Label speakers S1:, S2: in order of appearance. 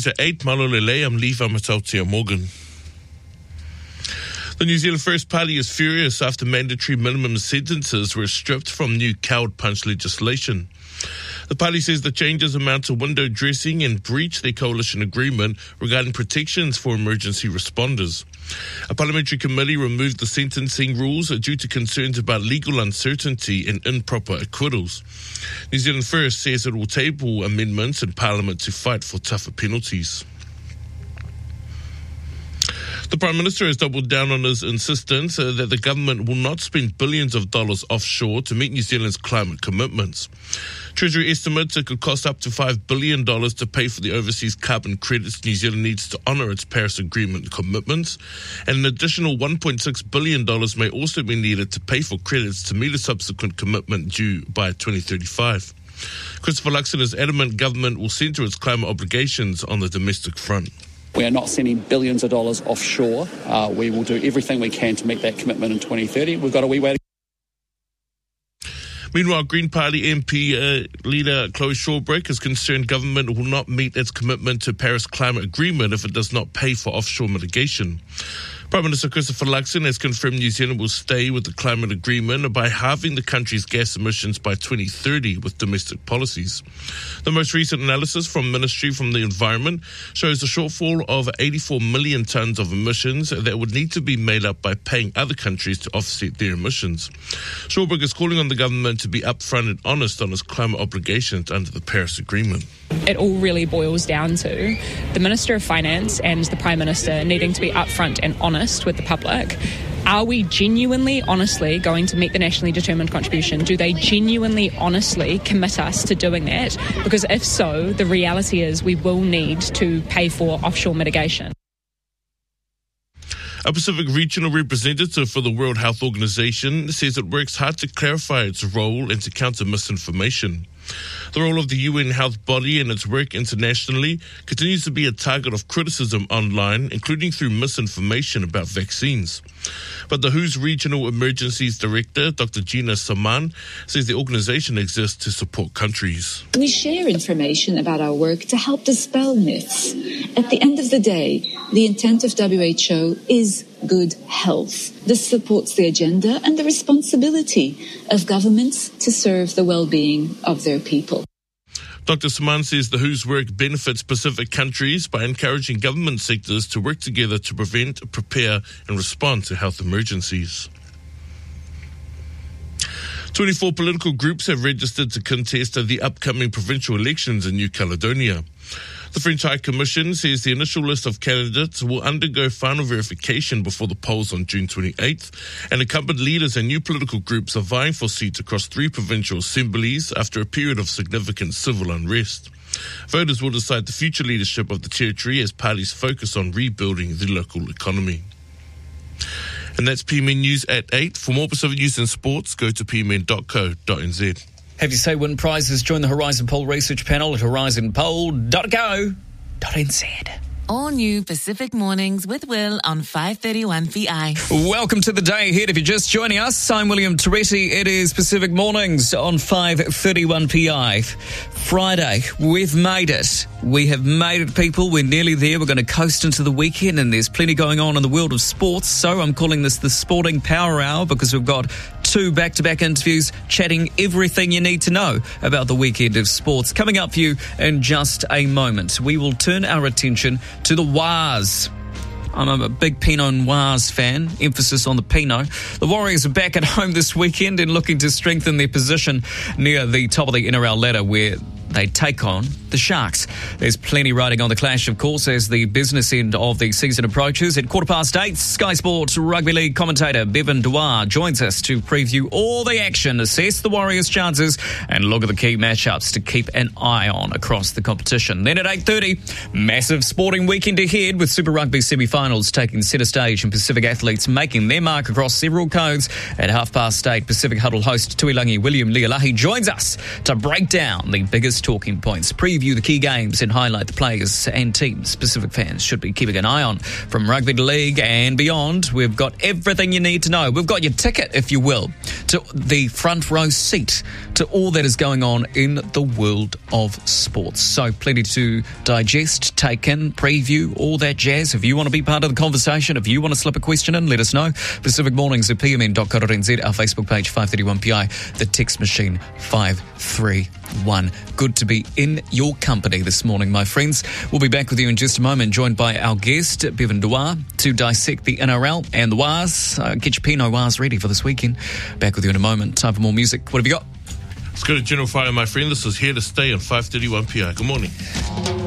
S1: News at 8, Malolele, I'm Leif Amatautia Morgan. The New Zealand First Party is furious after mandatory minimum sentences were stripped from new coward punch legislation. The party says the changes amount to window dressing and breach their coalition agreement regarding protections for emergency responders. A parliamentary committee removed the sentencing rules due to concerns about legal uncertainty and improper acquittals. New Zealand First says it will table amendments in Parliament to fight for tougher penalties. The Prime Minister has doubled down on his insistence that the government will not spend billions of dollars offshore to meet New Zealand's climate commitments. Treasury estimates it could cost up to $5 billion to pay for the overseas carbon credits New Zealand needs to honour its Paris Agreement commitments, and an additional $1.6 billion may also be needed to pay for credits to meet a subsequent commitment due by 2035. Christopher Luxon is adamant government will centre its climate obligations on the domestic front.
S2: We are not sending billions of dollars offshore. We will do everything we can to meet that commitment in 2030. We've got a wee way to go.
S1: Meanwhile, Green Party MP leader Chloe Shawbrook is concerned government will not meet its commitment to Paris Climate Agreement if it does not pay for offshore mitigation. Prime Minister Christopher Luxon has confirmed New Zealand will stay with the climate agreement by halving the country's gas emissions by 2030 with domestic policies. The most recent analysis from Ministry from the Environment shows a shortfall of 84 million tonnes of emissions that would need to be made up by paying other countries to offset their emissions. Shawbrook is calling on the government to be upfront and honest on its climate obligations under the Paris Agreement.
S3: It all really boils down to the Minister of Finance and the Prime Minister needing to be upfront and honest with the public. Are we genuinely, honestly going to meet the nationally determined contribution? Do they genuinely, honestly commit us to doing that? Because if so, the reality is we will need to pay for offshore mitigation.
S1: A Pacific regional representative for the World Health Organization says it works hard to clarify its role and to counter misinformation. The role of the UN health body and its work internationally continues to be a target of criticism online, including through misinformation about vaccines. But the WHO's Regional Emergencies Director, Dr. Gina Saman, says the organization exists to support countries.
S4: We share information about our work to help dispel myths. At the end of the day, the intent of WHO is good health. This supports the agenda and the responsibility of governments to serve the well-being of their people.
S1: Dr. Saman says the WHO's work benefits Pacific countries by encouraging government sectors to work together to prevent, prepare and respond to health emergencies. 24 political groups have registered to contest the upcoming provincial elections in New Caledonia. The French High Commission says the initial list of candidates will undergo final verification before the polls on June 28th, and incumbent leaders and new political groups are vying for seats across 3 provincial assemblies after a period of significant civil unrest. Voters will decide the future leadership of the territory as parties focus on rebuilding the local economy. And that's PMN News at 8. For more Pacific news and sports, go to pmn.co.nz.
S5: Have your say win prizes. Join the Horizon Poll research panel at horizonpoll.co.nz.
S6: All new Pacific Mornings with Will on 531 PI.
S5: Welcome to the day ahead. If you're just joining us, I'm William Toretti. It is Pacific Mornings on 531 PI. Friday, we've made it. We have made it, people. We're nearly there. We're going to coast into the weekend, and there's plenty going on in the world of sports. So I'm calling this the Sporting Power Hour because we've got 2 back-to-back interviews chatting everything you need to know about the weekend of sports. Coming up for you in just a moment, we will turn our attention to the Waz. I'm a big Pinot Noirs fan, emphasis on the Pinot. The Warriors are back at home this weekend and looking to strengthen their position near the top of the NRL ladder where they take on the Sharks. There's plenty riding on the clash, of course, as the business end of the season approaches. At 8:15, Sky Sports Rugby League commentator Bevan Dwyer joins us to preview all the action, assess the Warriors' chances, and look at the key matchups to keep an eye on across the competition. Then at 8:30, massive sporting weekend ahead with Super Rugby semi-finals taking centre stage and Pacific athletes making their mark across several codes. At 8:30, Pacific Huddle host Tuilangi William Lealahi joins us to break down the biggest talking points, preview preview the key games and highlight the players and teams Pacific fans should be keeping an eye on. From rugby to league and beyond, we've got everything you need to know. We've got your ticket, if you will, to the front row seat to all that is going on in the world of sports. So plenty to digest, take in, preview, all that jazz. If you want to be part of the conversation, if you want to slip a question in, let us know. Pacific Mornings at pmn.co.nz, our Facebook page 531PI, the text machine 531. Good to be in your company this morning, my friends. We'll be back with you in just a moment, joined by our guest, Bevan Dwyer, to dissect the NRL and the Wars. Get your Pinot Noirs ready for this weekend. Back with you in a moment. Time for more music. What have you got?
S1: Let's go to General Fire, my friend. This is Here to Stay on 531 PI. Good morning.